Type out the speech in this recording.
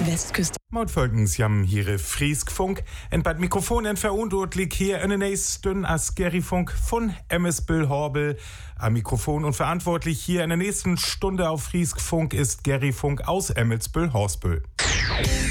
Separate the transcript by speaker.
Speaker 1: Westküste.
Speaker 2: Mautfolgens jam hier Frieskfunk. En bad Mikrofon en verundurtlich hier in den nächsten as Gerryfunk von Emmesbüll Horbel. Am Mikrofon und verantwortlich hier in der nächsten Stunde auf Frieskfunk ist Gerryfunk aus Emmelsbüll Horsbüll.